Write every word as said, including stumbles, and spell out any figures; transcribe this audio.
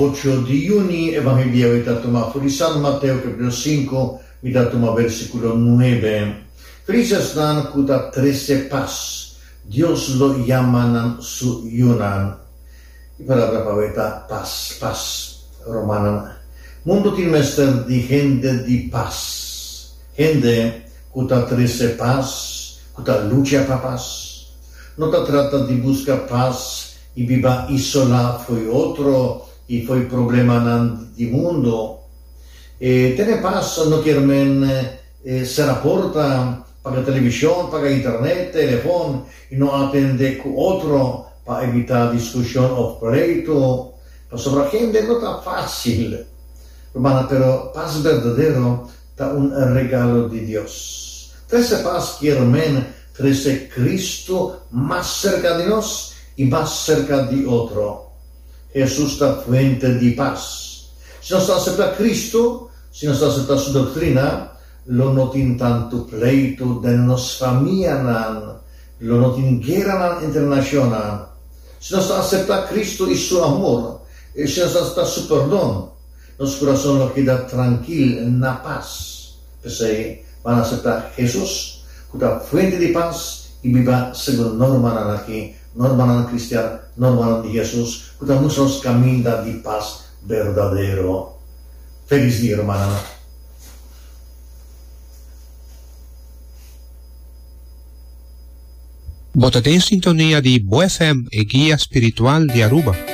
ocho di junio, Evangelio itatuma fuori San Matteo capítulo cinco, itatuma versículo nueve. Felices nan kuta trece paz, Dios lo llaman su yunan. Y palabra paveta paz, paz, romana. Mundo timester di gente di paz. Gente kuta trece paz, kuta lucha pa paz. No ta trata di busca paz y viva isola foi otro y foi problema nan di mundo. E tener paz no quiere men eh, se rapporta paga televisión, paga internet, teléfono y no atende con otro para evitar discusión o pleito. Pero sobre la gente no está fácil, hermana, pero paz verdadero está un regalo de Dios. Trece paz quiere men, trece Cristo más cerca de nos y más cerca de otro. Jesús está fuente de paz. Si no se acepta Cristo, si no se acepta su doctrina, lo notin tanto pleito de nos familia nan, lo notin guerra nan internacional. Si no se acepta Cristo y su amor, y si no se acepta su perdón, nos corazón lo queda tranquilo, en la paz. Pues van a aceptar Jesús, que es fuente de paz, y viva según norma nan aquí, norma nan cristiana, norma nan de Jesús, que nos camina de paz verdadero. Feliz día, hermana. Botate in sintonia di Bo F M e Guia Spiritual di Aruba.